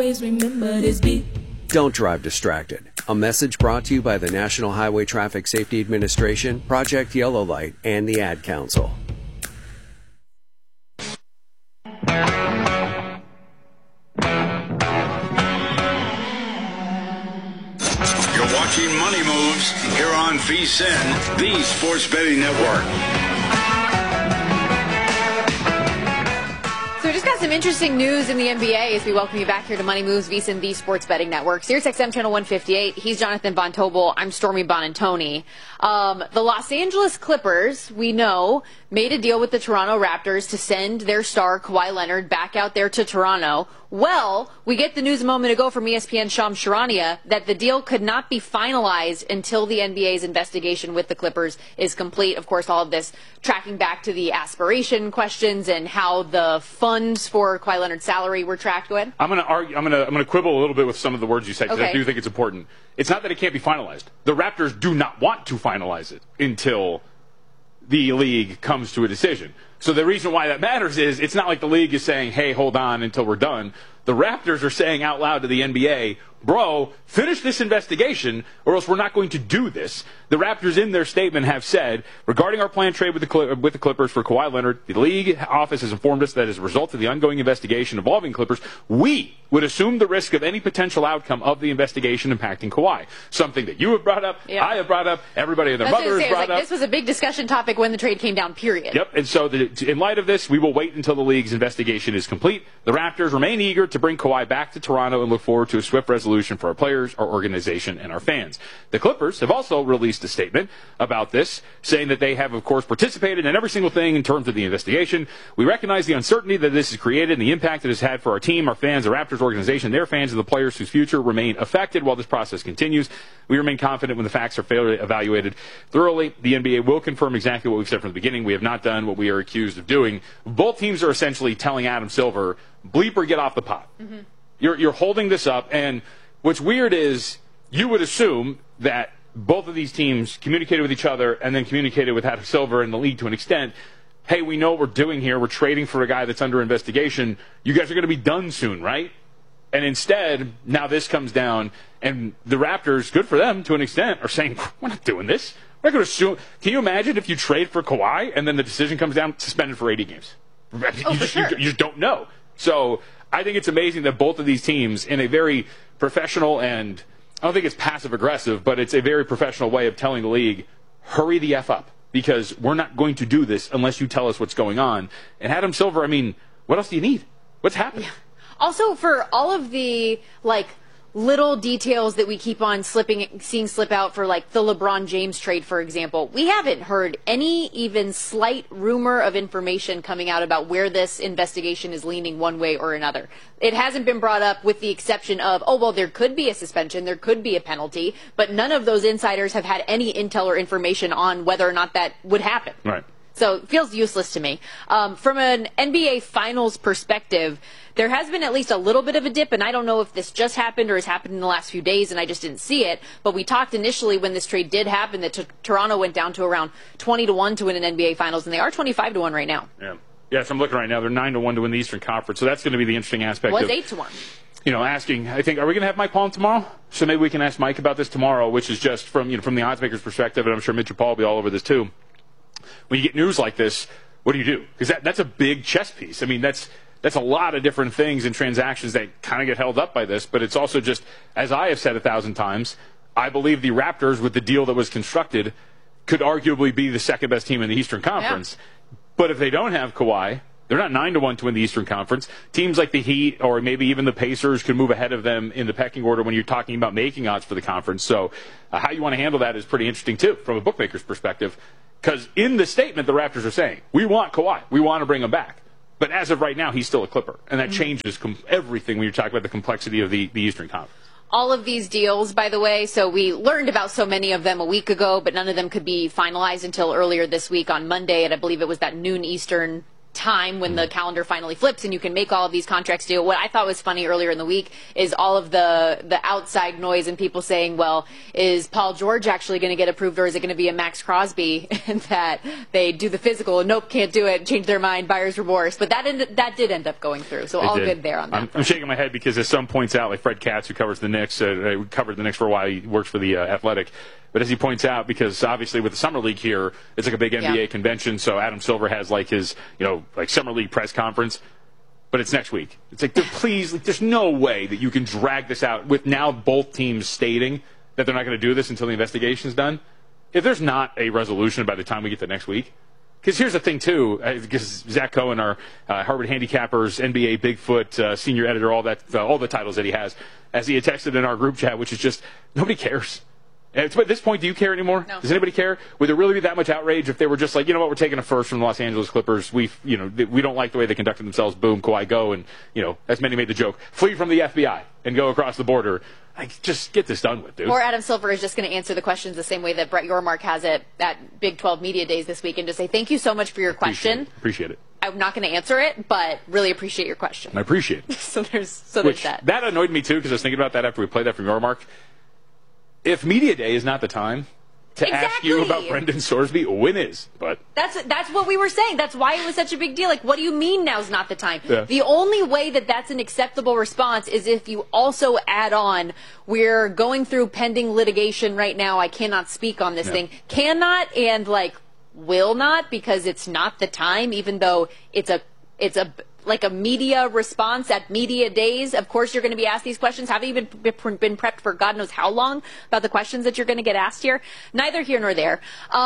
Always remember this beat. Don't drive distracted. A message brought to you by the National Highway Traffic Safety Administration, Project Yellow Light, and the Ad Council. You're watching Money Moves here on VSiN, the Sports Betting Network. So we just got some interesting news in the NBA as we welcome you back here to Money Moves, VSiN, the Sports Betting Network. SiriusXM Channel 158. He's Jonathan Von Tobel. I'm Stormy Bonantoni. The Los Angeles Clippers, we know, made a deal with the Toronto Raptors to send their star Kawhi Leonard back out there to Toronto. Well, we get the news a moment ago from ESPN's Shams Charania that the deal could not be finalized until the NBA's investigation with the Clippers is complete. Of course, all of this tracking back to the aspiration questions and how the funds for Kawhi Leonard's salary were tracked. Go ahead. I'm going to argue. I'm going to quibble a little bit with some of the words you said because I do think it's important. It's not that it can't be finalized. The Raptors do not want to finalize it until the league comes to a decision. So the reason why that matters is it's not like the league is saying, hey, hold on until we're done. The Raptors are saying out loud to the NBA, bro, finish this investigation or else we're not going to do this. The Raptors in their statement have said, regarding our planned trade with the Clippers for Kawhi Leonard, the league office has informed us that as a result of the ongoing investigation involving Clippers, we would assume the risk of any potential outcome of the investigation impacting Kawhi. Something that you have brought up, I have brought up, everybody and their mother has brought up. This was a big discussion topic when the trade came down, period. Yep, and so in light of this, we will wait until the league's investigation is complete. The Raptors remain eager to bring Kawhi back to Toronto and look forward to a swift resolution for our players, our organization, and our fans. The Clippers have also released a statement about this, saying that they have, of course, participated in every single thing in terms of the investigation. We recognize the uncertainty that this has created and the impact it has had for our team, our fans, the Raptors organization, their fans, and the players whose future remain affected while this process continues. We remain confident when the facts are fairly evaluated thoroughly. The NBA will confirm exactly what we've said from the beginning. We have not done what we are accused of doing. Both teams are essentially telling Adam Silver, bleep or get off the pot. Mm-hmm. You're holding this up, and what's weird is you would assume that both of these teams communicated with each other and then communicated with Adam Silver and the league to an extent. Hey, we know what we're doing here. We're trading for a guy that's under investigation. You guys are going to be done soon, right? And instead, now this comes down, and the Raptors, good for them to an extent, are saying, we're not doing this. We're not going to assume. Can you imagine if you trade for Kawhi and then the decision comes down, suspended for 80 games? You just don't know. So I think it's amazing that both of these teams, in a very professional and I don't think it's passive-aggressive, but it's a very professional way of telling the league, hurry the F up, because we're not going to do this unless you tell us what's going on. And Adam Silver, I mean, what else do you need? What's happening? Yeah. Also, for all of the, little details that we keep on seeing slip out for, the LeBron James trade, for example, we haven't heard any even slight rumor of information coming out about where this investigation is leaning one way or another. It hasn't been brought up with the exception of, there could be a suspension, there could be a penalty, but none of those insiders have had any intel or information on whether or not that would happen. Right. So it feels useless to me. From an NBA Finals perspective, there has been at least a little bit of a dip, and I don't know if this just happened or has happened in the last few days and I just didn't see it, but we talked initially when this trade did happen that Toronto went down to around 20-1 to win an NBA Finals, and they are 25-1 right now. Yeah. Yes, I'm looking right now. They're 9-1 to win the Eastern Conference, so that's going to be the interesting aspect. It was 8-1. Asking, I think, are we going to have Mike Palm tomorrow? So maybe we can ask Mike about this tomorrow, which is just from the odds maker's perspective, and I'm sure Mitchell Paul will be all over this too. When you get news like this, what do you do? Because that's a big chess piece. I mean, that's a lot of different things and transactions that kind of get held up by this, but it's also just, as I have said 1,000 times, I believe the Raptors, with the deal that was constructed, could arguably be the second best team in the Eastern Conference. Yeah. But if they don't have Kawhi, they're not 9-1 to win the Eastern Conference. Teams like the Heat or maybe even the Pacers could move ahead of them in the pecking order when you're talking about making odds for the conference. So how you want to handle that is pretty interesting, too, from a bookmaker's perspective. Because in the statement, the Raptors are saying, we want Kawhi. We want to bring him back. But as of right now, he's still a Clipper. And that changes everything when you're talking about the complexity of the Eastern Conference. All of these deals, by the way, so we learned about so many of them a week ago, but none of them could be finalized until earlier this week on Monday at, I believe it was that noon Eastern time when the calendar finally flips and you can make all of these contracts due. What I thought was funny earlier in the week is all of the outside noise and people saying, well, is Paul George actually going to get approved, or is it going to be a Max Crosby and that they do the physical and nope, can't do it, change their mind, buyer's remorse. But that did end up going through, so all good there on that. I'm shaking my head because as some points out, like Fred Katz, who covers the Knicks, covered the Knicks for a while, he works for the Athletic. But as he points out, because obviously with the Summer League here, it's like a big NBA convention, so Adam Silver has like his, like Summer League press conference, but it's next week. It's like, please, there's no way that you can drag this out with now both teams stating that they're not going to do this until the investigation's done. If there's not a resolution by the time we get to next week, because here's the thing, too, because Zach Cohen, our Harvard Handicappers, NBA Bigfoot, senior editor, all the titles that he has, as he had texted in our group chat, which is just, nobody cares. At this point, do you care anymore? No. Does anybody care? Would there really be that much outrage if they were just like, you know what, we're taking a first from the Los Angeles Clippers. We don't like the way they conducted themselves. Boom, Kawhi, go. And, as many made the joke, flee from the FBI and go across the border. Like, just get this done with, dude. Or Adam Silver is just going to answer the questions the same way that Brett Yormark has it at Big 12 Media Days this week and just say, thank you so much for your question. Appreciate it. I'm not going to answer it, but really appreciate your question. I appreciate it. so there's that. That annoyed me, too, because I was thinking about that after we played that from Yormark. If Media Day is not the time to ask you about Brendan Sorsby, when is? But that's what we were saying. That's why it was such a big deal. Like, what do you mean now's not the time? Yeah. The only way that that's an acceptable response is if you also add on, we're going through pending litigation right now. I cannot speak on this thing. Cannot and will not, because it's not the time, even though it's a like a media response at media days. Of course, you're going to be asked these questions. Haven't you been prepped for God knows how long about the questions that you're going to get asked here? Neither here nor there.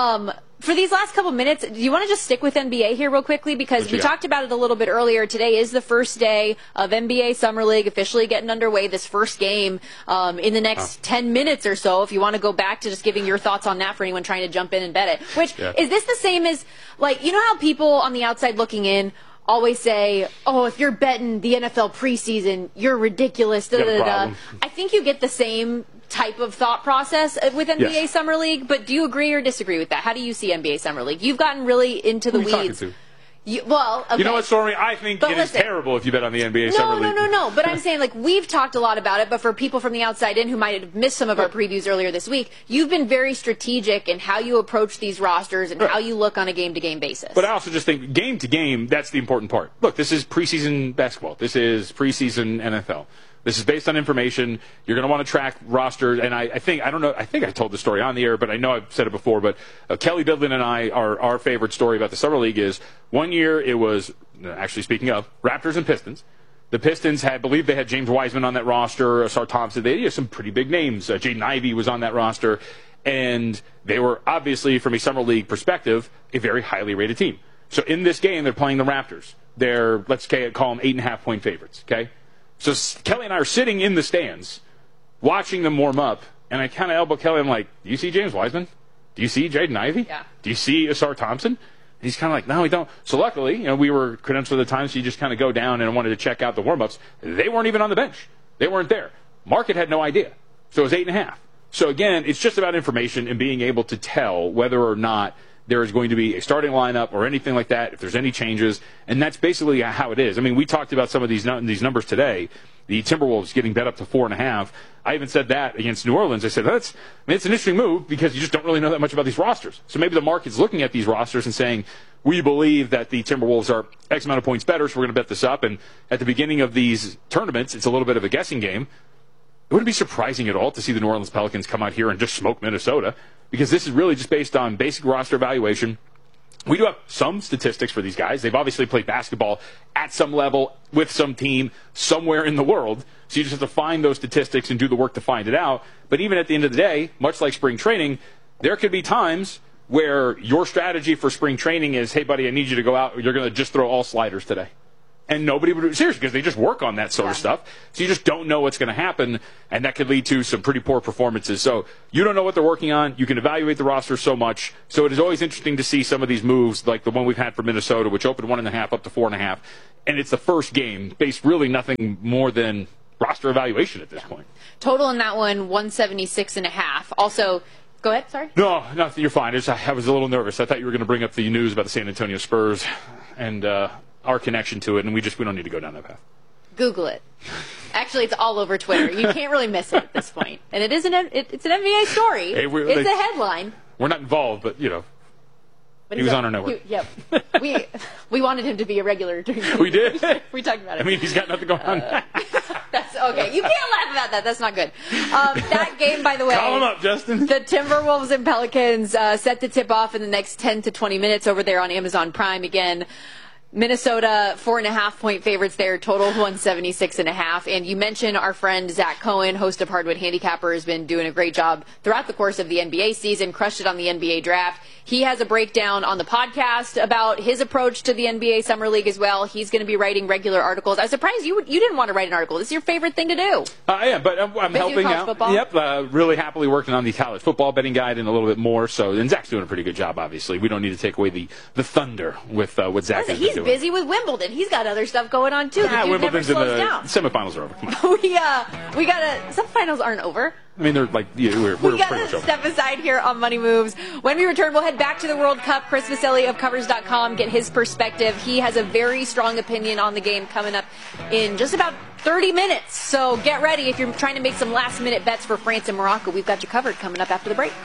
For these last couple minutes, do you want to just stick with NBA here real quickly? Because we talked about it a little bit earlier. Today is the first day of NBA Summer League officially getting underway. This first game in the next 10 minutes or so, if you want to go back to just giving your thoughts on that for anyone trying to jump in and bet it. Which, is this the same as, how people on the outside looking in always say, oh, if you're betting the NFL preseason, you're ridiculous. Da, da, da. I think you get the same type of thought process with NBA Summer League, but do you agree or disagree with that? How do you see NBA Summer League? You've gotten really into the weeds. You know what, Stormy? I think it is terrible if you bet on the NBA Summer League. No. But I'm saying, we've talked a lot about it, but for people from the outside in who might have missed some of our previews earlier this week, you've been very strategic in how you approach these rosters and how you look on a game-to-game basis. But I also just think game-to-game, that's the important part. Look, this is preseason basketball. This is preseason NFL. This is based on information. You're going to want to track rosters, and I think I told the story on the air, but I know I've said it before, but Kelly Bidlin and I, our favorite story about the Summer League is one year it was, actually speaking of, Raptors and Pistons. The Pistons believed they had James Wiseman on that roster, Ausar Thompson. They had some pretty big names. Jaden Ivey was on that roster, and they were obviously, from a Summer League perspective, a very highly rated team. So in this game, they're playing the Raptors. They're, let's call them 8.5-point favorites, okay? So Kelly and I are sitting in the stands, watching them warm up, and I kind of elbow Kelly. I'm like, do you see James Wiseman? Do you see Jaden Ivey? Yeah. Do you see Ausar Thompson? And he's kind of like, no, we don't. So luckily, we were credentialed at the time, so you just kind of go down and wanted to check out the warm-ups. They weren't even on the bench. They weren't there. Market had no idea. So it was 8.5. So again, it's just about information and being able to tell whether or not there is going to be a starting lineup or anything like that, if there's any changes, and that's basically how it is. I mean, we talked about some of these numbers today. The Timberwolves getting bet up to 4.5. I even said that against New Orleans. I said, it's an interesting move because you just don't really know that much about these rosters. So maybe the market's looking at these rosters and saying, we believe that the Timberwolves are X amount of points better, so we're going to bet this up. And at the beginning of these tournaments, it's a little bit of a guessing game. It wouldn't be surprising at all to see the New Orleans Pelicans come out here and just smoke Minnesota, because this is really just based on basic roster evaluation. We do have some statistics for these guys. They've obviously played basketball at some level with some team somewhere in the world, so you just have to find those statistics and do the work to find it out. But even at the end of the day, much like spring training, there could be times where your strategy for spring training is, hey, buddy, I need you to go out. You're going to just throw all sliders today. And nobody would, seriously, because they just work on that sort of stuff. So you just don't know what's going to happen, and that could lead to some pretty poor performances. So you don't know what they're working on. You can evaluate the roster so much. So it is always interesting to see some of these moves, like the one we've had for Minnesota, which opened 1.5 up to 4.5. And it's the first game, based really nothing more than roster evaluation at this point. Total in that one, 176.5. Also, go ahead, sorry. No, you're fine. I was a little nervous. I thought you were going to bring up the news about the San Antonio Spurs. and our connection to it, and we don't need to go down that path. Google it. Actually, it's all over Twitter. You can't really miss it at this point. And it is it's an NBA story. Hey, it's a headline. We're not involved, but he was on our network. Yep. We wanted him to be a regular during the We did. We talked about it. I mean, he's got nothing going on. That's okay. You can't laugh about that. That's not good. That game, by the way. Call him up, Justin. The Timberwolves and Pelicans set to tip off in the next 10 to 20 minutes over there on Amazon Prime. Again, Minnesota 4.5-point favorites there, total 176.5. And you mentioned our friend Zach Cohen, host of Hardwood Handicapper, has been doing a great job throughout the course of the NBA season, crushed it on the NBA draft. He has a breakdown on the podcast about his approach to the NBA Summer League as well. He's going to be writing regular articles. I was surprised you didn't want to write an article. This is your favorite thing to do. I am, but I'm helping out. Football? Yep, really happily working on the college football betting guide and a little bit more. So, and Zach's doing a pretty good job, obviously. We don't need to take away the thunder with what Zach is doing. He's busy with Wimbledon. He's got other stuff going on, too. Wimbledon's in the semifinals are over. Come on. we got to... Semifinals aren't over. I mean, they're like, we're we got pretty much to over. step aside here on Money Moves. When we return, we'll head back to the World Cup. Chris Vaselli of Covers.com, get his perspective. He has a very strong opinion on the game coming up in just about 30 minutes. So get ready if you're trying to make some last-minute bets for France and Morocco. We've got you covered coming up after the break.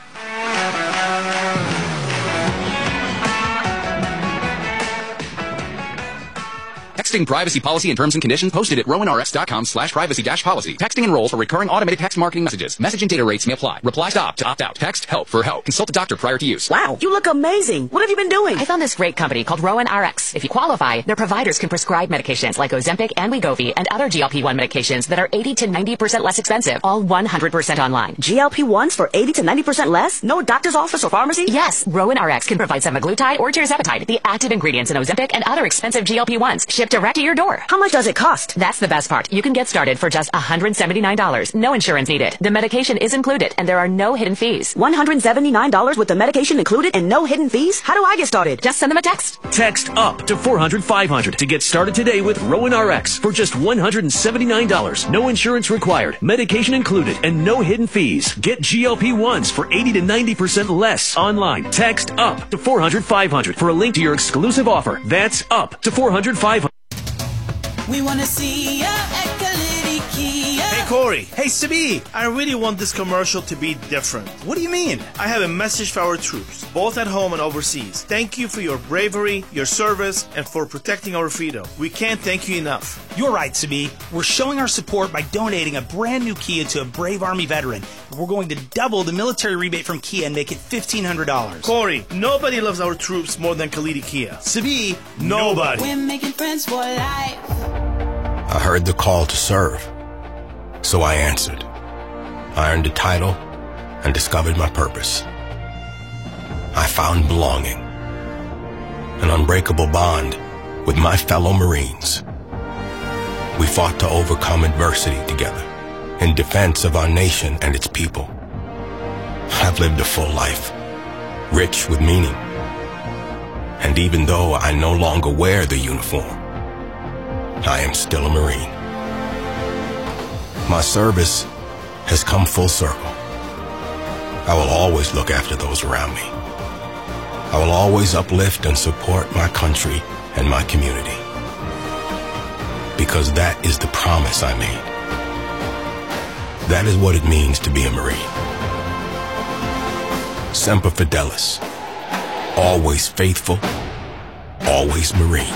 Texting privacy policy and terms and conditions posted at rowanrx.com/privacy-policy. Texting enrolls for recurring automated text marketing messages. Message and data rates may apply. Reply stop to opt out. Text help for help. Consult a doctor prior to use. Wow, you look amazing. What have you been doing? I found this great company called Rowan RX. If you qualify, their providers can prescribe medications like Ozempic and Wegovy and other GLP-1 medications that are 80 to 90% less expensive, all 100% online. GLP-1s for 80 to 90% less? No doctor's office or pharmacy? Yes, Rowan RX can provide semaglutide or tirzepatide, the active ingredients in Ozempic and other expensive GLP-1s, shipped direct to your door. How much does it cost? That's the best part. You can get started for just $179. No insurance needed. The medication is included, and there are no hidden fees. $179 with the medication included and no hidden fees? How do I get started? Just send them a text. Text UP to 400-500 to get started today with Rowan RX for just $179. No insurance required, medication included, and no hidden fees. Get GLP-1s for 80 to 90% less online. Text UP to 400-500 for a link to your exclusive offer. That's UP to 400-500. We want to see ya at Kalidi Kia. Hey, Corey. Hey, Sabi. I really want this commercial to be different. What do you mean? I have a message for our troops, both at home and overseas. Thank you for your bravery, your service, and for protecting our freedom. We can't thank you enough. You're right, Sabi. We're showing our support by donating a brand new Kia to a brave Army veteran. We're going to double the military rebate from Kia and make it $1,500. Corey, nobody loves our troops more than Kalidi Kia. Sabi, nobody. We're making friends for life. I heard the call to serve, so I answered. I earned a title and discovered my purpose. I found belonging, an unbreakable bond with my fellow Marines. We fought to overcome adversity together in defense of our nation and its people. I've lived a full life, rich with meaning. And even though I no longer wear the uniform, I am still a Marine. My service has come full circle. I will always look after those around me. I will always uplift and support my country and my community. Because that is the promise I made. That is what it means to be a Marine. Semper Fidelis. Always faithful, always Marine.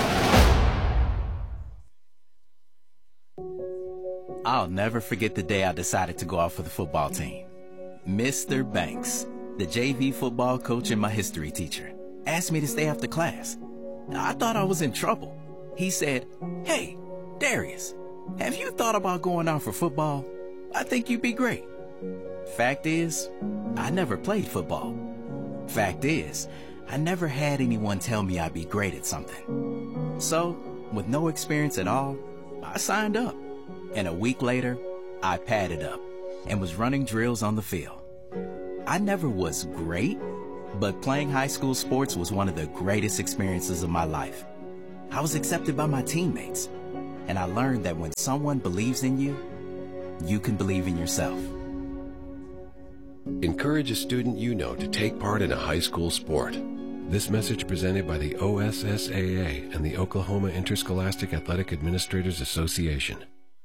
I'll never forget the day I decided to go out for the football team. Mr. Banks, the JV football coach and my history teacher, asked me to stay after class. I thought I was in trouble. He said, "Hey, Darius, have you thought about going out for football? I think you'd be great." Fact is, I never played football. Fact is, I never had anyone tell me I'd be great at something. So, with no experience at all, I signed up. And a week later, I padded up and was running drills on the field. I never was great, but playing high school sports was one of the greatest experiences of my life. I was accepted by my teammates, and I learned that when someone believes in you, you can believe in yourself. Encourage a student you know to take part in a high school sport. This message presented by the OSSAA and the Oklahoma Interscholastic Athletic Administrators Association.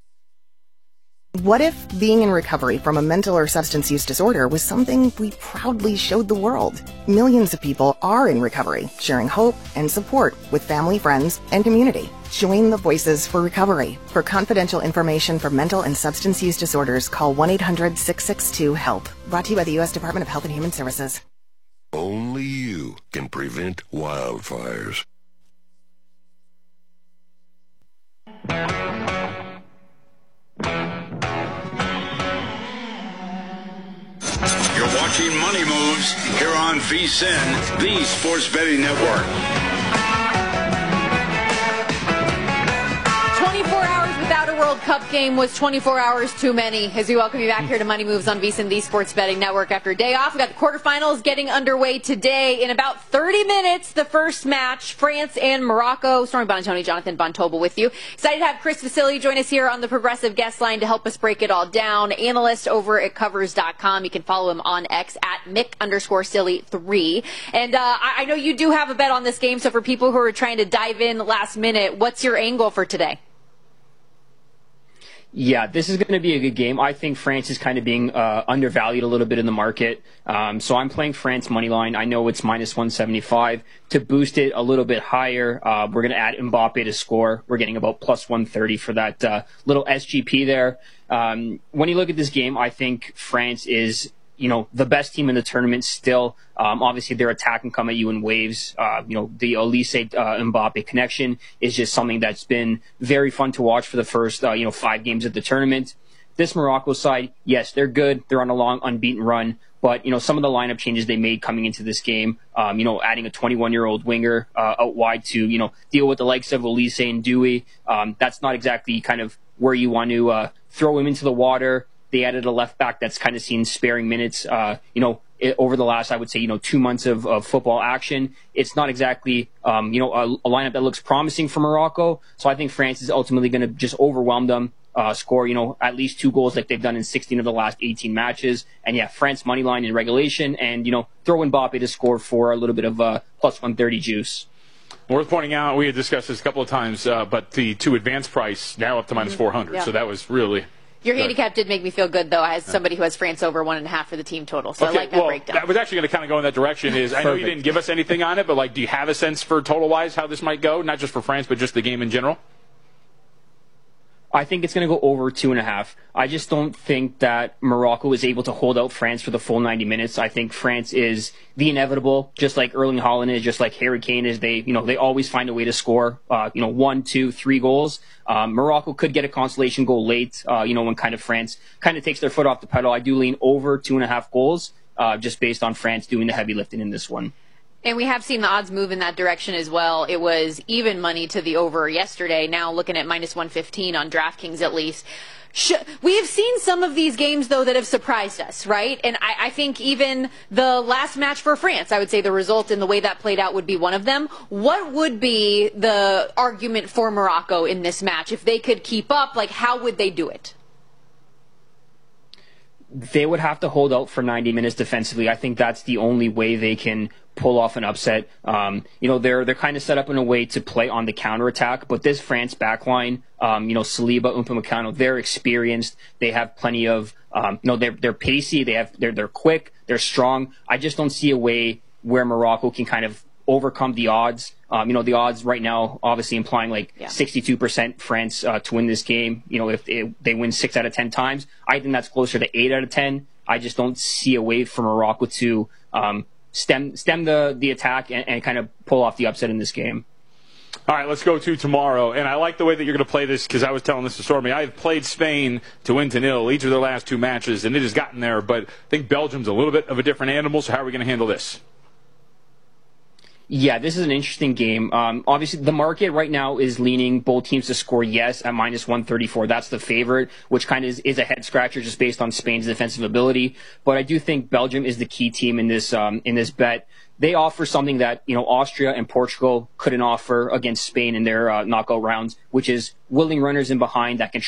What if being in recovery from a mental or substance use disorder was something we proudly showed the world? Millions of people are in recovery, sharing hope and support with family, friends, and community. Join the Voices for Recovery. For confidential information for mental and substance use disorders, call 1-800-662-HELP. Brought to you by the U.S. Department of Health and Human Services. Only you can prevent wildfires. You're watching Money Moves here on VSiN, the Sports Betting Network. 24 hours without a World Cup game was 24 hours too many. As we welcome you back here to Money Moves on VSiN, the Sports Betting Network. After a day off, we've got the quarterfinals getting underway today. In about 30 minutes, the first match, France and Morocco. Stormy Buonantony, Jonathan Von Tobel with you. Excited to have Chris Vasili join us here on the Progressive Guest Line to help us break it all down. Analyst over at Covers.com. You can follow him on X at Mick_Silly3. And I know you do have a bet on this game, so for people who are trying to dive in last minute, what's your angle for today? Yeah, this is going to be a good game. I think France is kind of being undervalued a little bit in the market. So I'm playing France money line. I know it's minus 175. To boost it a little bit higher, we're going to add Mbappe to score. We're getting about plus 130 for that little SGP there. When you look at this game, I think France is, the best team in the tournament still. Obviously, their attack can come at you in waves. The Olise Mbappe connection is just something that's been very fun to watch for the first, 5 games of the tournament. This Morocco side, yes, they're good. They're on a long unbeaten run. But, some of the lineup changes they made coming into this game, adding a 21-year-old winger out wide to, deal with the likes of Olise and Dewey. That's not exactly kind of where you want to throw him into the water. They added a left back that's kind of seen sparing minutes, over the last, I would say, 2 months of football action. It's not exactly, a lineup that looks promising for Morocco. So I think France is ultimately going to just overwhelm them, score, at least 2 goals like they've done in 16 of the last 18 matches. And yeah, France money line in regulation and, throw in Mbappe to score for a little bit of plus 130 juice. Worth pointing out, we had discussed this a couple of times, but the 2 advance price now up to minus 400. Yeah. So that was really... Your handicap did make me feel good, though, as somebody who has France over 1.5 for the team total. So okay, I like that breakdown. I was actually going to kind of go in that direction. I know you didn't give us anything on it, but do you have a sense for total-wise how this might go? Not just for France, but just the game in general? I think it's going to go over 2.5. I just don't think that Morocco is able to hold out France for the full 90 minutes. I think France is the inevitable, just like Erling Haaland is, just like Harry Kane is. They always find a way to score, 1, 2, 3 goals. Morocco could get a consolation goal late, when kind of France kind of takes their foot off the pedal. I do lean over 2.5 goals, just based on France doing the heavy lifting in this one. And we have seen the odds move in that direction as well. It was even money to the over yesterday. Now looking at minus 115 on DraftKings at least. We have seen some of these games, though, that have surprised us, right? And I think even the last match for France, I would say the result and the way that played out would be one of them. What would be the argument for Morocco in this match? If they could keep up, how would they do it? They would have to hold out for 90 minutes defensively. I think that's the only way they can pull off an upset. They're kind of set up in a way to play on the counterattack, but this France backline, Saliba, Upamecano, they're experienced. They have plenty of, they're pacey. They're quick. They're strong. I just don't see a way where Morocco can kind of overcome the odds. The odds right now obviously implying 62% France to win this game. If they win 6 out of 10 times, I think that's closer to 8 out of 10. I just don't see a way for Morocco to stem the attack and kind of pull off the upset in this game. All right, let's go to tomorrow. And I like the way that you're going to play this because I was telling this to Stormy. I have played Spain to win to nil each of their last 2 matches, and it has gotten there. But I think Belgium's a little bit of a different animal, so how are we going to handle this? Yeah, this is an interesting game. Obviously, the market right now is leaning both teams to score yes at minus 134. That's the favorite, which kind of is a head scratcher just based on Spain's defensive ability. But I do think Belgium is the key team in this bet. They offer something that Austria and Portugal couldn't offer against Spain in their knockout rounds, which is willing runners in behind that can